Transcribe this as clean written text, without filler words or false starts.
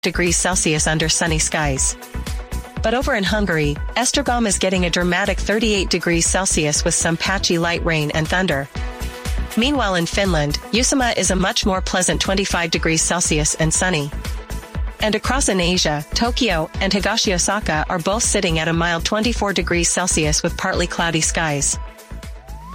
degrees Celsius under sunny skies. But over in Hungary, Esztergom is getting a dramatic 38 degrees Celsius with some patchy light rain and thunder. Meanwhile in Finland, Uusimaa is a much more pleasant 25 degrees Celsius and sunny. And across in Asia, Tokyo and Higashi Osaka are both sitting at a mild 24 degrees Celsius with partly cloudy skies.